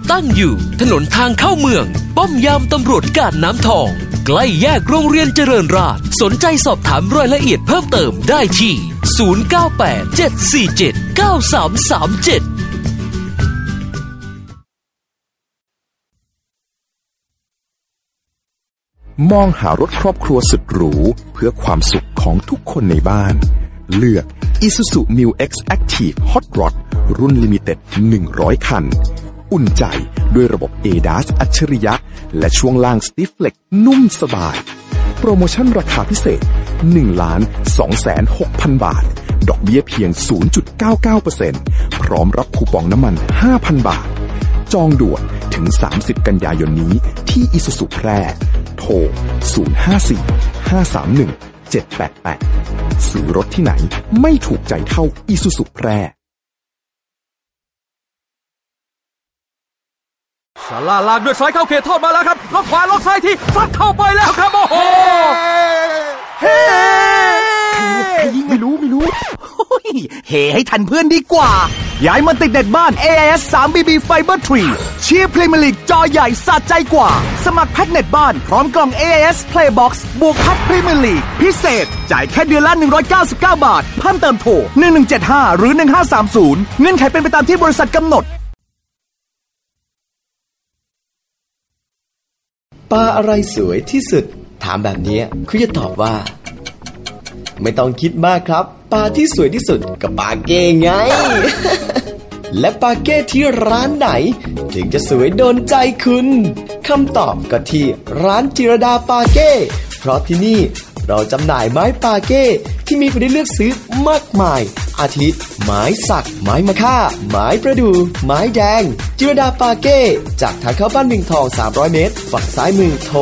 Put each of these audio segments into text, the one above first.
ตั้งอยู่ถนนทางเข้าเมืองป้อมยามตำรวจกาดน้ำทองใกล้แยกโรงเรียนเจริญราษฎร์สนใจสอบถามรายละเอียดเพิ่มเติมได้ที่0987479337 มองหารถครอบครัวสุดหรูเพื่อความสุขของทุกคนในบ้านเลือก Isuzu Mu X Active Hot Rod รุ่นลิมิเต็ด100 คันอุ่นใจด้วยระบบ ADAS อัจฉริยะและช่วงล่าง Stifflex นุ่มสบายโปรโมชั่นราคาพิเศษ 1,260,000 บาทดอกเบี้ยเพียง 0.99% พร้อมรับคูปองน้ำมัน 5,000 บาทจองด่วนถึง30 กันยายนนี้ที่ Isuzu แพร่โทร 054-531-788 ซื้อรถที่ไหนไม่ถูกใจเท่า Isuzu แพร่ซาร่าลากด้วยซ้ายเข้าเขตโทษมาแล้วครับล็อกขวาล็อกซ้ายทีซัดเข้าไปแล้วครับโอ้โหเฮ้ใครยิงไม่รู้เฮ้ให้ทันเพื่อนดีกว่าย้ายมาติดเน็ตบ้าน AIS 3BB Fiber 3 เชียร์พรีเมียร์ลีกจอใหญ่สะใจกว่าสมัครแพ็คเน็ตบ้านพร้อมกล่อง AIS Playbox บวกแพ็คพรีเมียร์ลีกพิเศษจ่ายแค่เดือนละ199 บาทเพิ่มเติมโทร1175หรือ1530เงื่อนไขเป็นไปตามที่บริษัทกำหนดปลาอะไรสวยที่สุดถามแบบนี้คุณจะตอบว่าไม่ต้องคิดมากครับปลาที่สวยที่สุดกับปลาเก้ไง และปลาเก้ที่ร้านไหนถึงจะสวยโดนใจคุณคำตอบก็ที่ร้านจิรดาปลาเก้เพราะที่นี่เราจำหน่ายไม้ปลาเก้ที่มีให้เลือกซื้อมากมายอาทิไม้สักไม้มะค่าไม้ประดู่ไม้แดงจิรดาปาเก้จากทางเข้าบ้านมิงทอง300เมตรฝั่งซ้ายมือโทร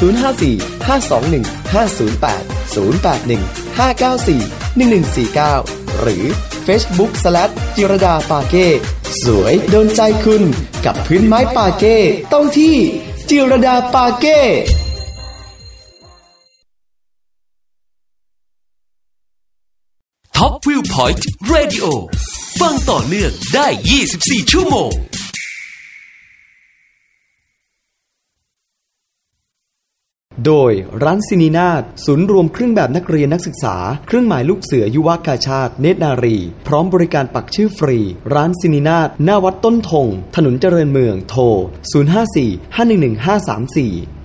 054-521-508 081-594-1149 หรือ Facebook/ จิรดาปาเก้สวยโดนใจคุณกับพื้นไม้ปาเก้ต้องที่จิรดาปาเก้ Top View Point Radio ฟังต่อเนื่องได้24ชั่วโมงโดยร้านซินีนาฏศูนย์รวมเครื่องแบบนักเรียนนักศึกษาเครื่องหมายลูกเสือยุวกาชาติเนตรนารีพร้อมบริการปักชื่อฟรีร้านซินีนาฏหน้าวัดต้นธงถนนเจริญเมืองโทร054-511-534